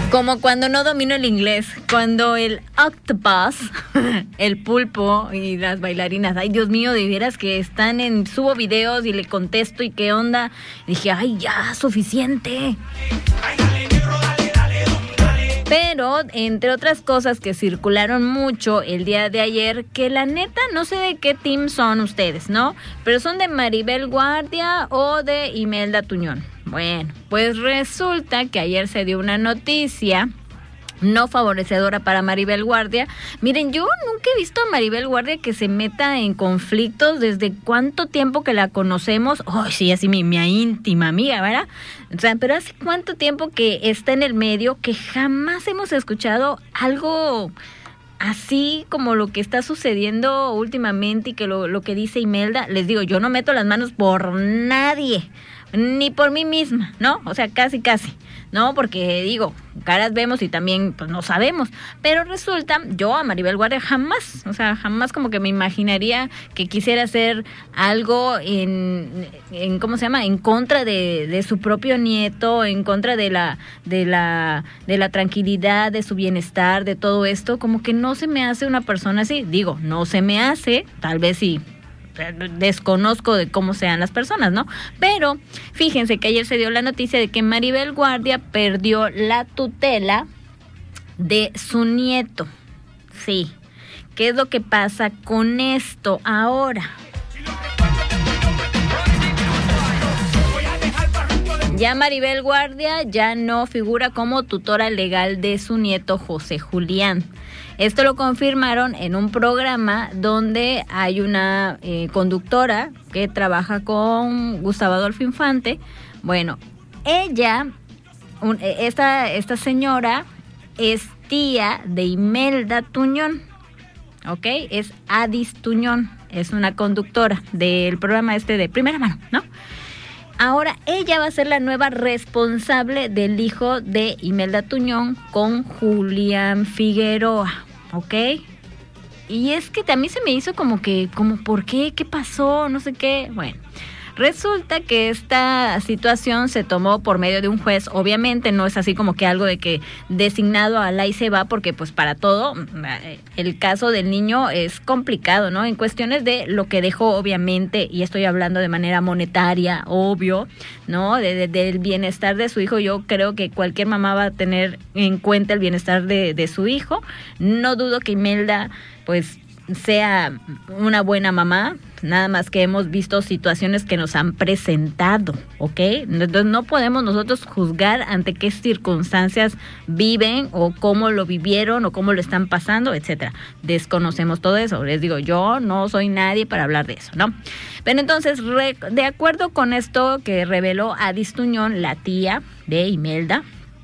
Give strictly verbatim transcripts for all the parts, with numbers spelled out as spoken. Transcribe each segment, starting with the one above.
Como cuando no domino el inglés, cuando el octopus, el pulpo y las bailarinas, ay Dios mío, de veras que están en, subo videos y le contesto y qué onda, y dije, ay ya, suficiente. Pero, entre otras cosas que circularon mucho el día de ayer, que la neta, no sé de qué team son ustedes, ¿no? Pero son de Maribel Guardia o de Imelda Tuñón. Bueno, pues resulta que ayer se dio una noticia no favorecedora para Maribel Guardia. Miren, yo nunca he visto a Maribel Guardia que se meta en conflictos. ¿Desde cuánto tiempo que la conocemos? Ay, sí, así mi, mi íntima amiga, ¿verdad? O sea, pero hace cuánto tiempo que está en el medio que jamás hemos escuchado algo así como lo que está sucediendo últimamente y que lo, lo que dice Imelda. Les digo, yo no meto las manos por nadie, ni por mí misma, ¿no? O sea, casi, casi, ¿no? Porque digo, caras vemos y también, pues, no sabemos. Pero resulta, yo a Maribel Guardia jamás, o sea, jamás como que me imaginaría que quisiera hacer algo en, en ¿cómo se llama? En contra de, de su propio nieto, en contra de la, de la, de la tranquilidad, de su bienestar, de todo esto. Como que no se me hace una persona así. Digo, no se me hace, tal vez sí. Desconozco de cómo sean las personas, ¿no? Pero fíjense que ayer se dio la noticia de que Maribel Guardia perdió la tutela de su nieto. Sí. ¿Qué es lo que pasa con esto ahora? Ya Maribel Guardia ya no figura como tutora legal de su nieto José Julián. Esto lo confirmaron en un programa donde hay una eh, conductora que trabaja con Gustavo Adolfo Infante. Bueno, ella, un, esta, esta señora es tía de Imelda Tuñón, ¿ok? Es Adis Tuñón, es una conductora del programa este de Primera Mano, ¿no? Ahora ella va a ser la nueva responsable del hijo de Imelda Tuñón con Julián Figueroa, ¿ok? Y es que a mí se me hizo como que, como ¿por qué? ¿Qué pasó? No sé qué. Bueno, resulta que esta situación se tomó por medio de un juez. Obviamente no es así como que algo de que designado a la y se va, porque pues para todo el caso del niño es complicado, ¿no? En cuestiones de lo que dejó, obviamente, y estoy hablando de manera monetaria, obvio, ¿no? De, de, del bienestar de su hijo. Yo creo que cualquier mamá va a tener en cuenta el bienestar de, de su hijo. No dudo que Imelda, pues, sea una buena mamá, nada más que hemos visto situaciones que nos han presentado, ¿ok? Entonces no podemos nosotros juzgar ante qué circunstancias viven o cómo lo vivieron o cómo lo están pasando, etcétera. Desconocemos todo eso. Les digo, yo no soy nadie para hablar de eso, ¿no? Pero entonces, re, de acuerdo con esto que reveló Adis Tuñón, la tía de Imelda,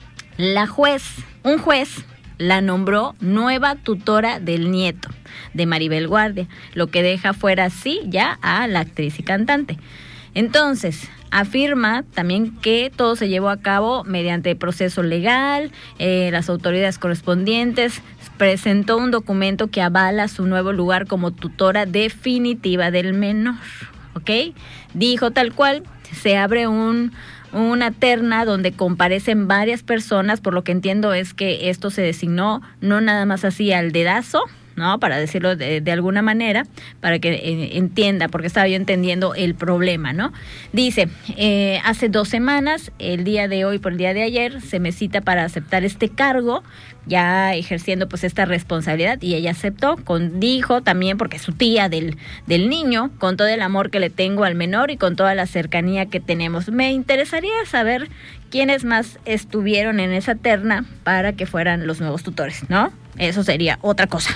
la juez, un juez, la nombró nueva tutora del nieto de Maribel Guardia, lo que deja fuera así ya a la actriz y cantante. Entonces, afirma también que todo se llevó a cabo mediante proceso legal, eh, las autoridades correspondientes presentó un documento que avala su nuevo lugar como tutora definitiva del menor, ¿ok? Dijo tal cual, se abre un... una terna donde comparecen varias personas, por lo que entiendo es que esto se designó no nada más así al dedazo, ¿no? Para decirlo de, de alguna manera, para que eh, entienda, porque estaba yo entendiendo el problema, ¿no? Dice, eh, hace dos semanas, el día de hoy por el día de ayer, se me cita para aceptar este cargo, ya ejerciendo pues esta responsabilidad, y ella aceptó, con, dijo también, porque es su tía del, del niño, con todo el amor que le tengo al menor y con toda la cercanía que tenemos. Me interesaría saber quiénes más estuvieron en esa terna para que fueran los nuevos tutores, ¿no? Eso sería otra cosa.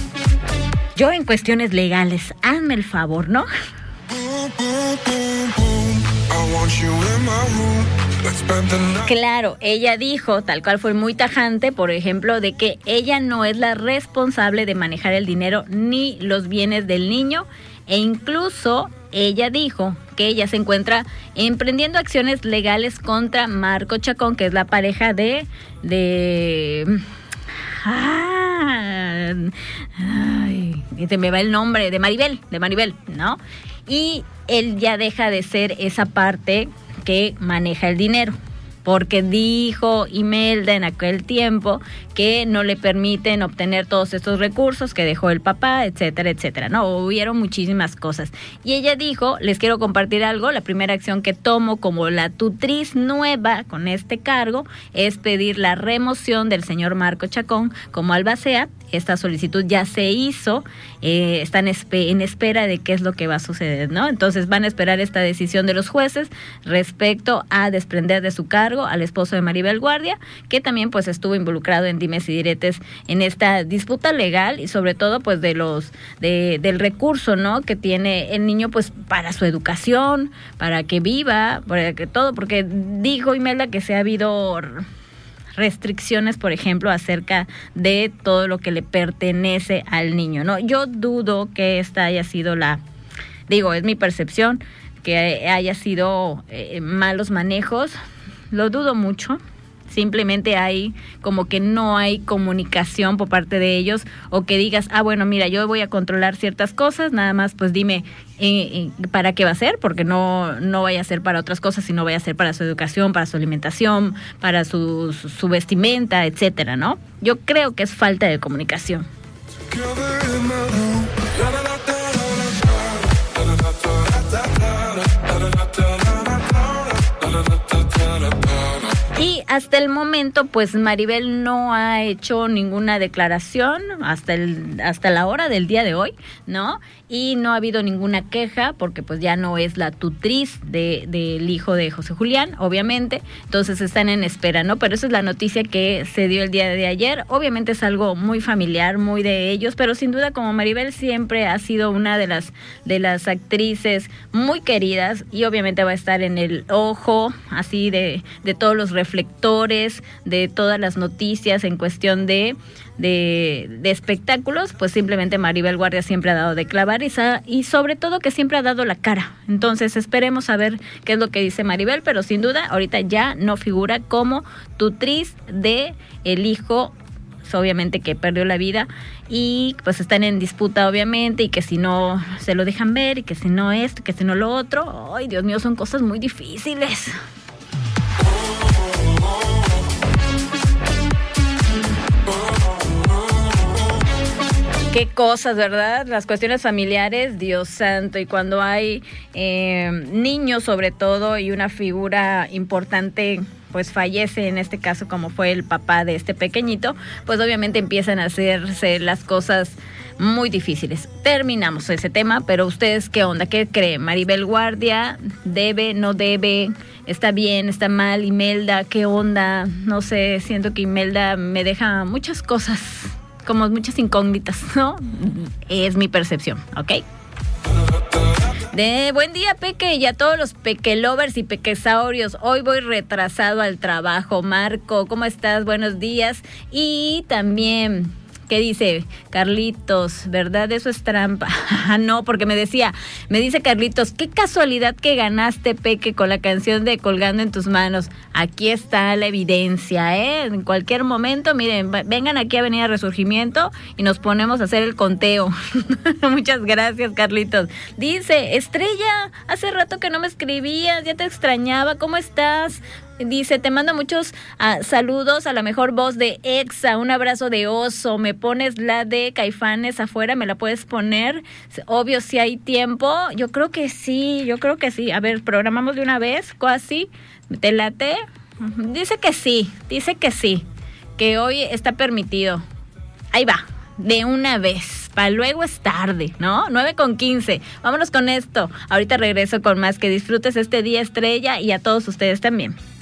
Yo en cuestiones legales, hazme el favor, ¿no? Claro, ella dijo, tal cual fue muy tajante, por ejemplo, de que ella no es la responsable de manejar el dinero ni los bienes del niño, e incluso ella dijo que ella se encuentra emprendiendo acciones legales contra Marco Chacón, que es la pareja de... de Ah, ay, se me va el nombre, de Maribel, de Maribel, ¿no? Y él ya deja de ser esa parte que maneja el dinero, porque dijo Imelda en aquel tiempo que no le permiten obtener todos estos recursos que dejó el papá, etcétera, etcétera, ¿no? Hubieron muchísimas cosas. Y ella dijo, les quiero compartir algo, la primera acción que tomo como la tutriz nueva con este cargo es pedir la remoción del señor Marco Chacón como albacea. Esta solicitud ya se hizo, eh, están en espera de qué es lo que va a suceder, ¿no? Entonces van a esperar esta decisión de los jueces respecto a desprender de su cargo al esposo de Maribel Guardia, que también pues estuvo involucrado en dimes y diretes en esta disputa legal y sobre todo pues de los de, del recurso, ¿no? Que tiene el niño pues para su educación, para que viva, para que todo, porque dijo Imelda que se ha habido restricciones, por ejemplo, acerca de todo lo que le pertenece al niño, ¿no? Yo dudo que esta haya sido la, digo, es mi percepción, que haya sido eh, malos manejos, lo dudo mucho. Simplemente hay como que no hay comunicación por parte de ellos, o que digas, ah, bueno, mira, yo voy a controlar ciertas cosas, nada más pues dime eh, eh, para qué va a ser, porque no, no vaya a ser para otras cosas, sino vaya a ser para su educación, para su alimentación, para su, su, su vestimenta, etcétera, ¿no? Yo creo que es falta de comunicación. Y hasta el momento, pues Maribel no ha hecho ninguna declaración hasta el hasta la hora del día de hoy, ¿no? Y no ha habido ninguna queja porque pues ya no es la tutriz de del hijo de José Julián, obviamente. Entonces están en espera, ¿no? Pero esa es la noticia que se dio el día de ayer. Obviamente es algo muy familiar, muy de ellos, pero sin duda como Maribel siempre ha sido una de las de las actrices muy queridas y obviamente va a estar en el ojo así de de todos los reflectores, de todas las noticias en cuestión de, de, de espectáculos, pues simplemente Maribel Guardia siempre ha dado de clavar y, y sobre todo que siempre ha dado la cara. Entonces esperemos a ver qué es lo que dice Maribel, pero sin duda ahorita ya no figura como tutriz de el hijo, obviamente que perdió la vida y pues están en disputa obviamente, y que si no se lo dejan ver y que si no esto, que si no lo otro. Ay, Dios mío, son cosas muy difíciles. Qué cosas, ¿verdad? Las cuestiones familiares, Dios santo, y cuando hay eh, niños sobre todo y una figura importante pues fallece, en este caso como fue el papá de este pequeñito, pues obviamente empiezan a hacerse las cosas muy difíciles. Terminamos ese tema, pero ustedes, ¿qué onda? ¿Qué creen? ¿Maribel Guardia debe, no debe? ¿Está bien, está mal? Imelda, ¿qué onda? No sé, siento que Imelda me deja muchas cosas, como muchas incógnitas, ¿no? Es mi percepción, ¿ok? De buen día, Peque, y a todos los pequelovers y pequesaurios. Hoy voy retrasado al trabajo. Marco, ¿cómo estás? Buenos días. Y también, ¿qué dice Carlitos? ¿Verdad? Eso es trampa. No, porque me decía, me dice Carlitos, qué casualidad que ganaste, Peque, con la canción de Colgando en tus manos. Aquí está la evidencia, ¿eh? En cualquier momento, miren, vengan aquí a Avenida Resurgimiento y nos ponemos a hacer el conteo. Muchas gracias, Carlitos. Dice, Estrella, hace rato que no me escribías, ya te extrañaba, ¿cómo estás? Dice, te mando muchos uh, saludos a la mejor voz de Exa, un abrazo de oso, me pones la de Caifanes afuera, ¿me la puedes poner? Obvio, si hay tiempo, yo creo que sí, yo creo que sí. A ver, programamos de una vez, casi, ¿te late? Dice que sí, dice que sí, que hoy está permitido. Ahí va, de una vez, para luego es tarde, ¿no? nueve con quince, vámonos con esto. Ahorita regreso con más, que disfrutes este día, Estrella, y a todos ustedes también.